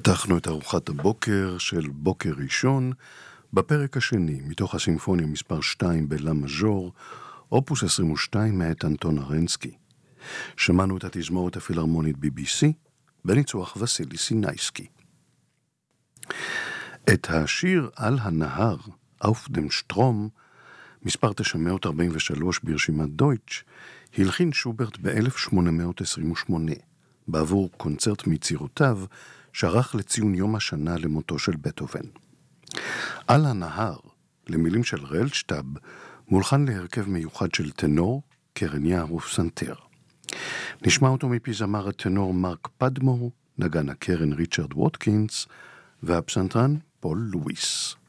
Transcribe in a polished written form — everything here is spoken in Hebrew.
פתחנו את ארוחת הבוקר של בוקר ראשון בפרק השני מתוך הסימפוניה מספר 2 בלה מז'ור, אופוס 22 מאת אנטון ארנסקי. שמענו את התזמורת הפילהרמונית BBC בניצוח וסילי סינייסקי. את השיר על הנהר, אוף דם שטרום, מספר 943 ברשימת דויטש, הלחין שוברט ב-1828 בעבור קונצרט מיצירותיו שערך לציון יום השנה למותו של בטהובן. על הנהר, למילים של רלשטאב, מולחן להרכב מיוחד של טנור, קרניה ופסנתר. נשמע אותו מפי זמר הטנור מרק פדמור, נגן הקרן ריצ'רד ווטקינס, והפסנתרן פול לואיס.